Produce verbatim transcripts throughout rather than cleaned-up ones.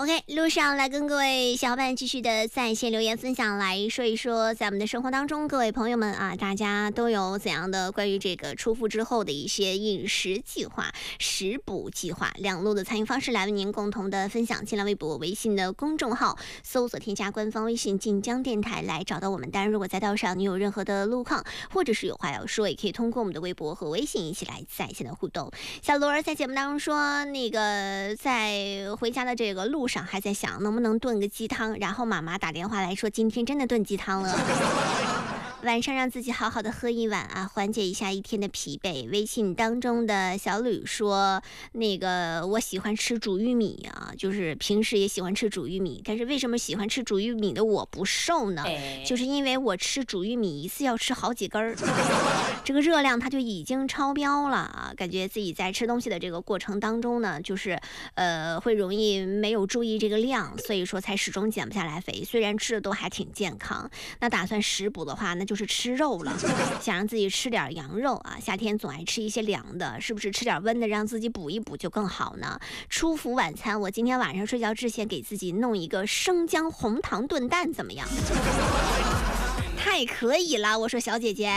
OK， 路上来跟各位小伙伴继续的在线留言分享，来说一说在我们的生活当中，各位朋友们啊，大家都有怎样的关于这个出腹之后的一些饮食计划、食补计划？两路的参与方式来为您共同的分享。新浪微博、微信的公众号搜索添加官方微信晋江电台来找到我们。当然，如果在道上你有任何的路况，或者是有话要说，也可以通过我们的微博和微信一起来在线的互动。小罗儿在节目当中说，那个在回家的这个路上还在想能不能炖个鸡汤，然后妈妈打电话来说今天真的炖鸡汤了。晚上让自己好好的喝一碗啊，缓解一下一天的疲惫。微信当中的小吕说，那个我喜欢吃煮玉米啊，就是平时也喜欢吃煮玉米，但是为什么喜欢吃煮玉米的我不瘦呢？就是因为我吃煮玉米一次要吃好几根儿，这个热量它就已经超标了啊，感觉自己在吃东西的这个过程当中呢，就是呃会容易没有注意这个量，所以说才始终减不下来肥。虽然吃的都还挺健康，那打算食补的话，那就是吃肉了，想让自己吃点羊肉啊。夏天总爱吃一些凉的，是不是吃点温的让自己补一补就更好呢？初伏晚餐，我今天晚上睡觉之前给自己弄一个生姜红糖炖蛋，怎么样？太可以了，我说小姐姐，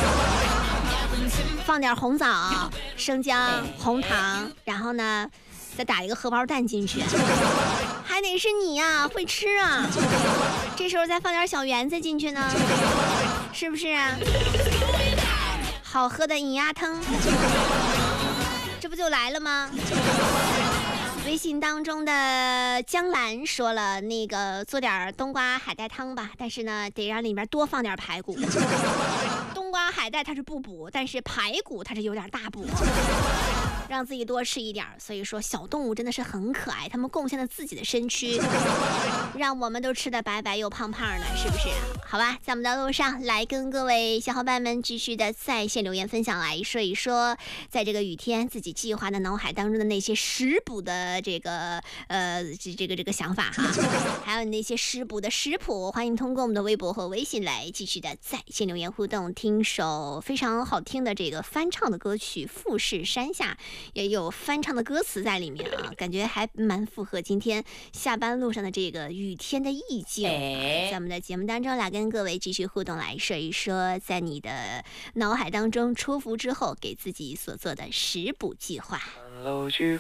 放点红枣、生姜、红糖，然后呢再打一个荷包蛋进去，还得是你呀、啊，会吃啊！这时候再放点小圆子进去呢，是不是啊？好喝的银鸭汤，这不就来了吗？微信当中的江兰说了，那个做点冬瓜海带汤吧，但是呢得让里面多放点排骨。冬瓜海带它是不补，但是排骨它是有点大补，让自己多吃一点。所以说小动物真的是很可爱，它们贡献了自己的身躯，让我们都吃得白白又胖胖的，是不是？好吧，在我们的路上来跟各位小伙伴们继续的在线留言分享，来说一说在这个雨天自己计划的脑海当中的那些食补的这个呃这这个这个想法哈，还有那些食补的食谱，欢迎通过我们的微博和微信来继续的在线留言互动。听首非常好听的这个翻唱的歌曲《富士山下》，也有翻唱的歌词在里面啊，感觉还蛮符合今天下班路上的这个雨天的意境。在我们的节目当中来跟各位继续互动，来说一说在你的脑海当中出伏之后给自己所做的食补计划。 路住